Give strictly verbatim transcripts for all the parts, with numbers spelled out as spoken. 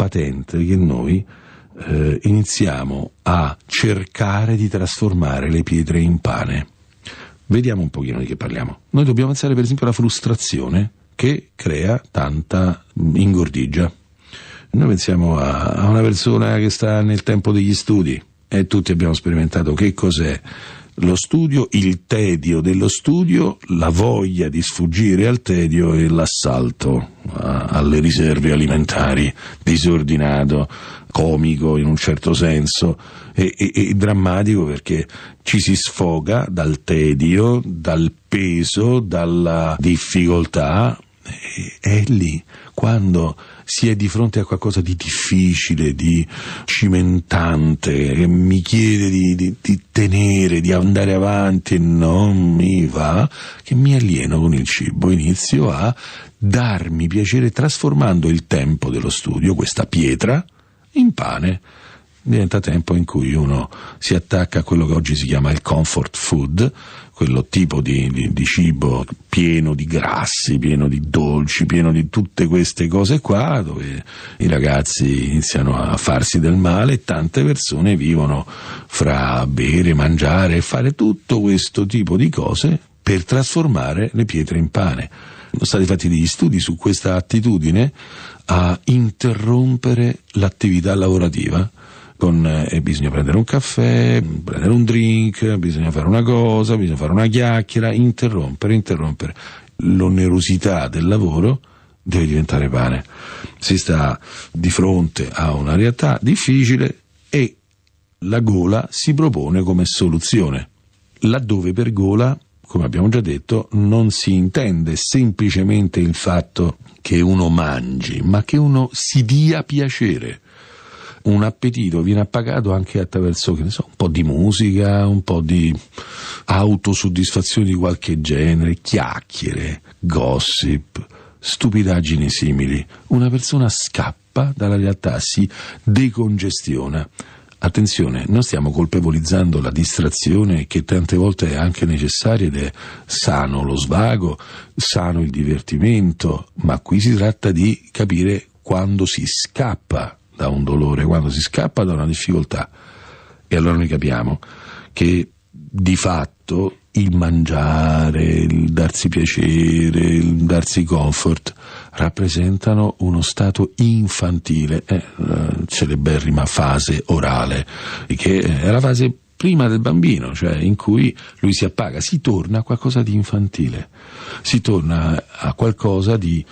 patente che noi eh, iniziamo a cercare di trasformare le pietre in pane. Vediamo un pochino di che parliamo. Noi dobbiamo pensare per esempio alla frustrazione che crea tanta ingordigia. Noi pensiamo a, a una persona che sta nel tempo degli studi, e tutti abbiamo sperimentato che cos'è lo studio, il tedio dello studio, la voglia di sfuggire al tedio e l'assalto a, alle riserve alimentari, disordinato, comico in un certo senso e, e, e drammatico, perché ci si sfoga dal tedio, dal peso, dalla difficoltà. E, è lì quando si è di fronte a qualcosa di difficile, di cimentante, che mi chiede di, di, di tenere, di andare avanti e non mi va, che mi alieno con il cibo, inizio a darmi piacere trasformando il tempo dello studio, questa pietra, in pane. Diventa tempo in cui uno si attacca a quello che oggi si chiama il comfort food, quello tipo di, di, di cibo pieno di grassi, pieno di dolci, pieno di tutte queste cose qua, dove i ragazzi iniziano a farsi del male e tante persone vivono fra bere, mangiare e fare tutto questo tipo di cose per trasformare le pietre in pane. Sono stati fatti degli studi su questa attitudine a interrompere l'attività lavorativa. Con, eh, bisogna prendere un caffè, prendere un drink, bisogna fare una cosa, bisogna fare una chiacchiera, interrompere, interrompere. L'onerosità del lavoro deve diventare pane. Si sta di fronte a una realtà difficile e la gola si propone come soluzione, laddove per gola, come abbiamo già detto, non si intende semplicemente il fatto che uno mangi, ma che uno si dia piacere. Un appetito viene appagato anche attraverso, che ne so, un po' di musica, un po' di autosoddisfazione di qualche genere, chiacchiere, gossip, stupidaggini simili. Una persona scappa dalla realtà, si decongestiona. Attenzione, non stiamo colpevolizzando la distrazione, che tante volte è anche necessaria ed è sano lo svago, sano il divertimento, ma qui si tratta di capire quando si scappa da un dolore, quando si scappa da una difficoltà. E allora noi capiamo che di fatto il mangiare, il darsi piacere, il darsi comfort rappresentano uno stato infantile, eh, la celeberrima fase orale, che è la fase prima del bambino, cioè in cui lui si appaga, si torna a qualcosa di infantile, si torna a qualcosa di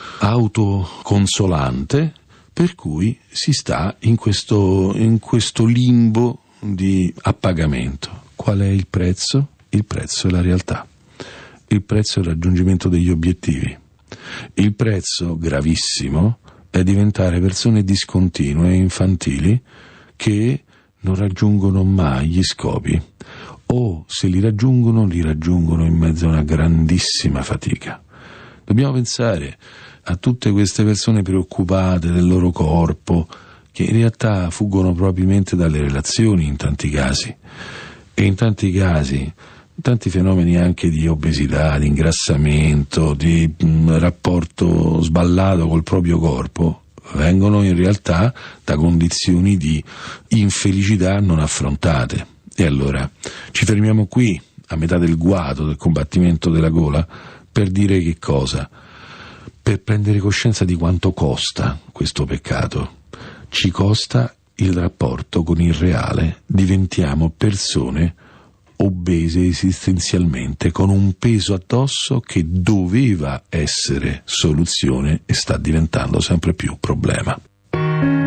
autoconsolante, per cui si sta in questo, in questo limbo di appagamento. Qual è il prezzo? Il prezzo è la realtà. Il prezzo è il raggiungimento degli obiettivi. Il prezzo, gravissimo, è diventare persone discontinue e infantili che non raggiungono mai gli scopi, o se li raggiungono, li raggiungono in mezzo a una grandissima fatica. Dobbiamo pensare a tutte queste persone preoccupate del loro corpo, che in realtà fuggono probabilmente dalle relazioni in tanti casi, e in tanti casi tanti fenomeni anche di obesità, di ingrassamento, di mh, rapporto sballato col proprio corpo vengono in realtà da condizioni di infelicità non affrontate. E allora ci fermiamo qui, a metà del guado del combattimento della gola, per dire che cosa? Per prendere coscienza di quanto costa questo peccato. Ci costa il rapporto con il reale, diventiamo persone obese esistenzialmente, con un peso addosso che doveva essere soluzione e sta diventando sempre più problema.